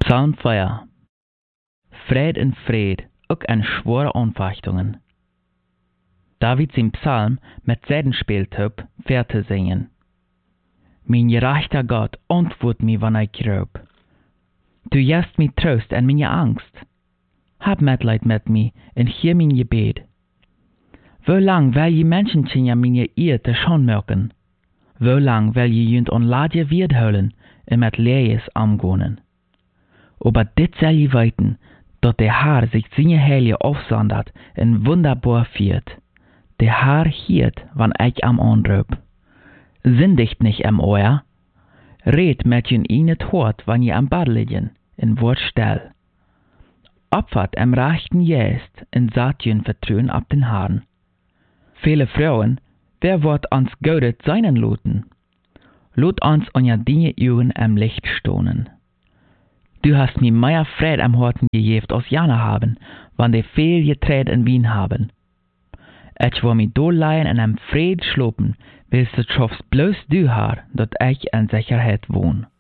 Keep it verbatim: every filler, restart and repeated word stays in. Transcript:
Psalm vier. Fred en Fred, ook en schwere aanvechtungen. David zijn Psalm met Seidenspieltub fertig zingen. Mijn gerechter Gott, antwoord mij wanneer ik roep. Du jast mij troost en mijn angst. Hab Mitleid met mij en heer mijn gebed. Wo lang wil je mensen ja mijn eer te schoonmaken? Wo lang wil je junt onladje weerhouden en met lees amgonen? Aber dit zal je weten, dat de Herr zich zijn heilige afzondert en wunderbaar viert. De Herr hiert, wann ich am anroep. Sündigt nicht am Ohr. Red met je in het hart, wann je am Bad liggen, en word stil. Opfert am rechten Geist, en zat je vertrauen ab den Herrn. Viele Frauen, wer wird ans Gaudet seinen loten? Lot uns an ja dinge Augen am Licht stonen. Du hast mir mehr Fried am Horten gegeben als Jana haben, wann de viel getreid in Wien haben. Ich will mich do leihen en am Fried schlopen, willst du schaffst bloß du haar, dat ich in Sicherheit wohn.